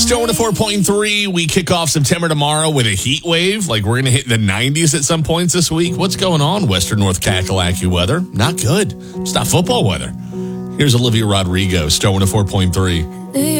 Stone to 4.3. We kick off September tomorrow with a heat wave. Like we're going to hit the 90s at some points this week. What's going on, Western North Kakalaki weather? Not good. It's not football weather. Here's Olivia Rodrigo, Stone to 4.3.